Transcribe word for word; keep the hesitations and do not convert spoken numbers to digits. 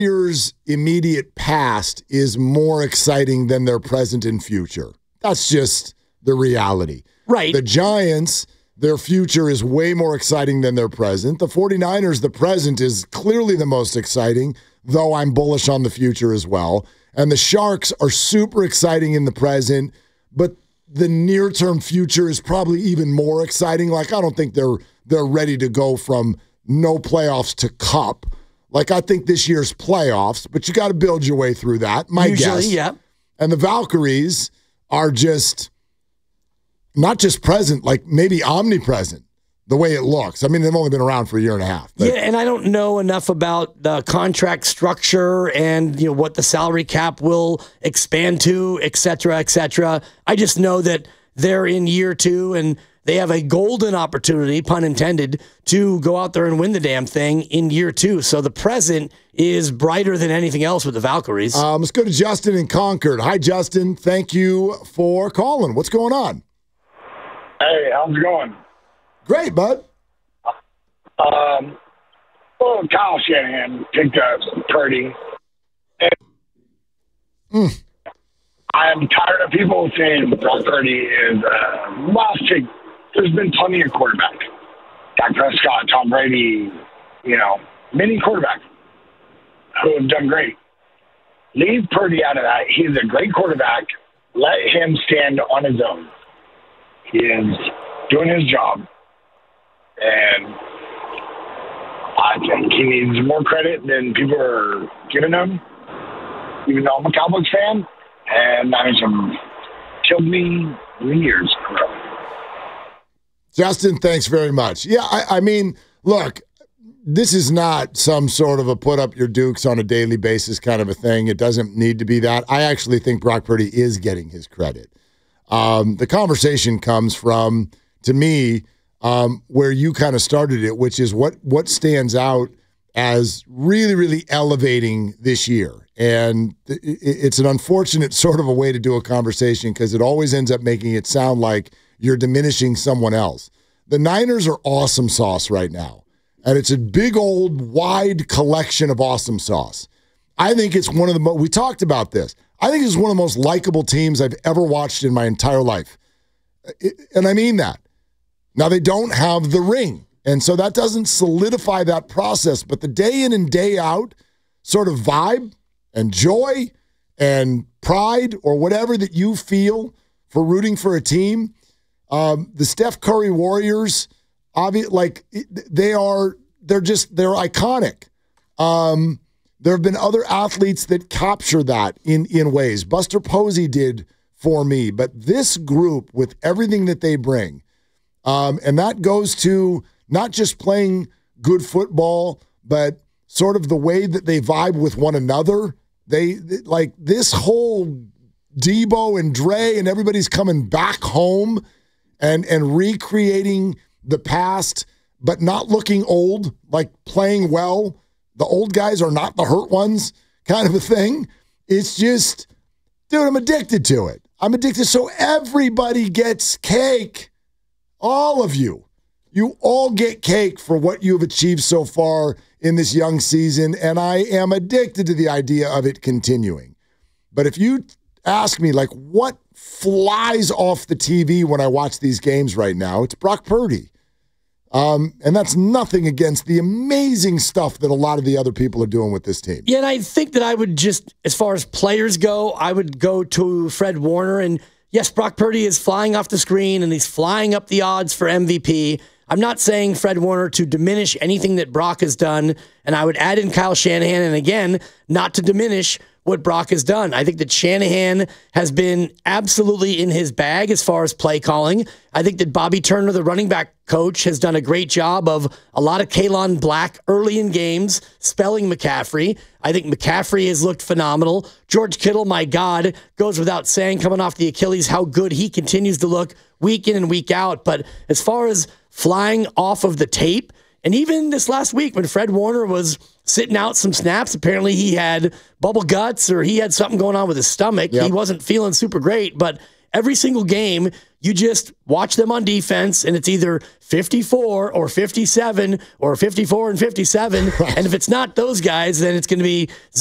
year's immediate past is more exciting than their present and future. That's just the reality. Right. The Giants, their future is way more exciting than their present. The 49ers, the present is clearly the most exciting, though I'm bullish on the future as well. And the Sharks are super exciting in the present, but the near-term future is probably even more exciting. Like, I don't think they're they're ready to go from no playoffs to cup. Like, I think this year's playoffs, but you got to build your way through that, my Usually, guess. yeah. And the Valkyries are just not just present, like maybe omnipresent, the way it looks. I mean, they've only been around for a year and a half. But. Yeah, and I don't know enough about the contract structure and, you know, what the salary cap will expand to, et cetera, et cetera. I just know that they're in year two and they have a golden opportunity, pun intended, to go out there and win the damn thing in year two. So the present is brighter than anything else with the Valkyries. Um, let's go to Justin in Concord. Hi, Justin. Thank you for calling. What's going on? Hey, how's it going? Great, bud. Um, well, Kyle Shanahan picked up Purdy. And mm. I'm tired of people saying Brock Purdy is uh, last pick. There's been plenty of quarterbacks. Dak Prescott, Tom Brady, you know, many quarterbacks who have done great. Leave Purdy out of that. He's a great quarterback. Let him stand on his own. He is doing his job. And I think he needs more credit than people are giving him. Even though I'm a Cowboys fan, and that has killed me in years. Justin, thanks very much. Yeah, I, I mean, look, this is not some sort of a put up your dukes on a daily basis kind of a thing. It doesn't need to be that. I actually think Brock Purdy is getting his credit. Um, the conversation comes from, to me, um, where you kind of started it, which is what what stands out as really, really elevating this year. And it, it's an unfortunate sort of a way to do a conversation because it always ends up making it sound like you're diminishing someone else. The Niners are awesome sauce right now. And it's a big old wide collection of awesome sauce. I think it's one of the most, we talked about this. I think it's one of the most likable teams I've ever watched in my entire life. And I mean that. Now, they don't have the ring. And so that doesn't solidify that process. But the day in and day out sort of vibe and joy and pride or whatever that you feel for rooting for a team, um, the Steph Curry Warriors, obvi- like they are, they're just, they're iconic. Um, there have been other athletes that capture that in, in ways. Buster Posey did for me. But this group, with everything that they bring, um, and that goes to not just playing good football, but sort of the way that they vibe with one another. They, like this whole Debo and Dre and everybody's coming back home and, and recreating the past, but not looking old, like playing well. The old guys are not the hurt ones kind of a thing. It's just, dude, I'm addicted to it. I'm addicted. So everybody gets cake. All of you. You all get cake for what you've achieved so far in this young season, and I am addicted to the idea of it continuing. But if you ask me, like, what flies off the T V when I watch these games right now, it's Brock Purdy. Um, and that's nothing against the amazing stuff that a lot of the other people are doing with this team. Yeah, and I think that I would just, as far as players go, I would go to Fred Warner. And yes, Brock Purdy is flying off the screen, and he's flying up the odds for M V P. I'm not saying Fred Warner to diminish anything that Brock has done, and I would add in Kyle Shanahan, and again, not to diminish what Brock has done. I think that Shanahan has been absolutely in his bag as far as play calling. I think that Bobby Turner, the running back coach, has done a great job of a lot of Kalon Black early in games, spelling McCaffrey. I think McCaffrey has looked phenomenal. George Kittle, my God, goes without saying, coming off the Achilles, how good he continues to look week in and week out. But as far as flying off of the tape, and even this last week when Fred Warner was sitting out some snaps, apparently he had bubble guts or he had something going on with his stomach. Yep. He wasn't feeling super great, but every single game You just watch them on defense, and it's either fifty-four or fifty-seven or fifty-four and fifty-seven. Right. And if it's not those guys, then it's going to be